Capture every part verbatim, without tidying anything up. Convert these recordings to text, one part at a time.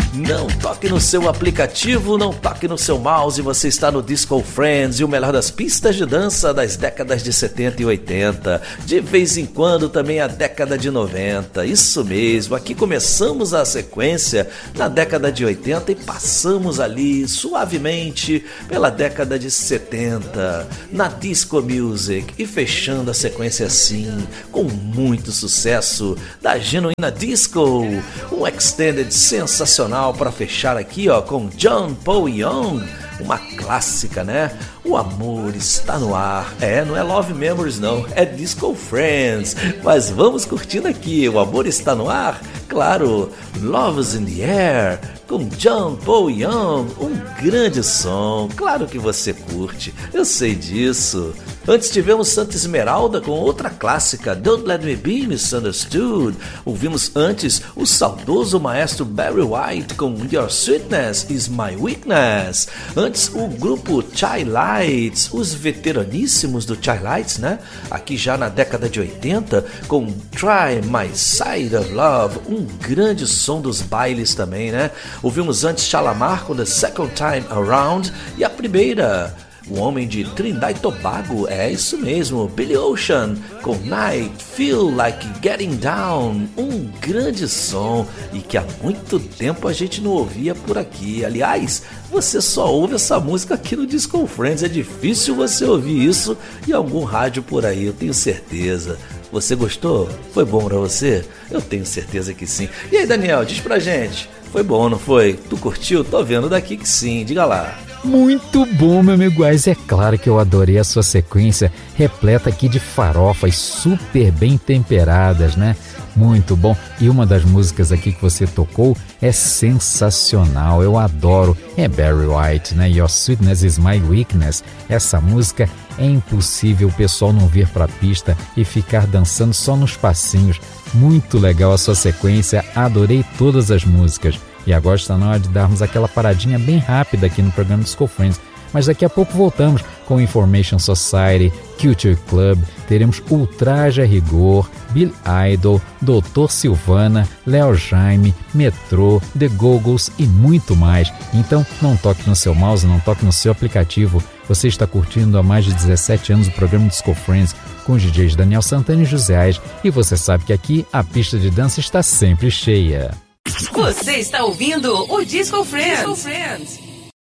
Não toque no seu aplicativo, não toque no seu mouse, você está no Disco Friends e o melhor das pistas de dança das décadas de setenta e oitenta. De vez em quando também a década de noventa. Isso mesmo, aqui começamos a sequência na década de oitenta e passamos ali suavemente pela década de setenta na Disco Music e fechando a sequência assim com muito sucesso da Genuína Disco, um extended sensacional para fechar aqui, ó, com John Paul Young, uma clássica, né? O amor está no ar. É, não é Love Memories não, é Disco Friends. Mas vamos curtindo aqui, o amor está no ar? Claro, Love's in the Air, com John Paul Young, um grande som, claro que você curte, eu sei disso. Antes tivemos Santa Esmeralda com outra clássica, Don't Let Me Be Misunderstood. Ouvimos antes o saudoso maestro Barry White com Your Sweetness Is My Weakness. Antes o grupo Chi-Lites, os veteraníssimos do Chi-Lites, né? Aqui já na década de oitenta com Try My Side of Love, um grande som dos bailes também, né? Ouvimos antes Shalamar com The Second Time Around e a primeira, o homem de Trinidad e Tobago, é isso mesmo, Billy Ocean com Night, Feel Like Getting Down, um grande som e que há muito tempo a gente não ouvia por aqui. Aliás, você só ouve essa música aqui no Disco Friends, é difícil você ouvir isso em algum rádio por aí, eu tenho certeza. Você gostou? Foi bom pra você? Eu tenho certeza que sim. E aí, Daniel, diz pra gente, foi bom, não foi? Tu curtiu? Tô vendo daqui que sim, diga lá. Muito bom, meu amigo Ais. É claro que eu adorei a sua sequência, repleta aqui de farofas super bem temperadas, né? Muito bom. E uma das músicas aqui que você tocou é sensacional, eu adoro. É Barry White, né? Your Sweetness Is My Weakness. Essa música é impossível o pessoal não vir pra pista e ficar dançando só nos passinhos. Muito legal a sua sequência, adorei todas as músicas. E agora está na hora de darmos aquela paradinha bem rápida aqui no programa Disco Friends. Mas daqui a pouco voltamos com Information Society, Culture Club, teremos Ultraje a Rigor, Bill Idol, doutor Silvana, Léo Jaime, Metrô, The Go-Go's e muito mais. Então não toque no seu mouse, não toque no seu aplicativo. Você está curtindo há mais de dezessete anos o programa Disco Friends com os D Js Daniel Santana e José Ais. E você sabe que aqui a pista de dança está sempre cheia. Você está ouvindo o Disco Friends. Disco Friends.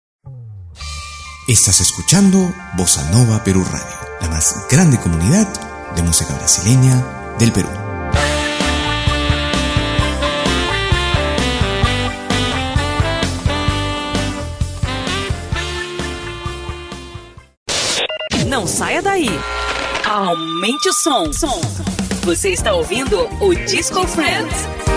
Estás escuchando Bossa Nova Perú Radio, la más grande comunidad de música brasileña del Perú. Não saia daí. Aumente o som. Som. Você está ouvindo o Disco Friends.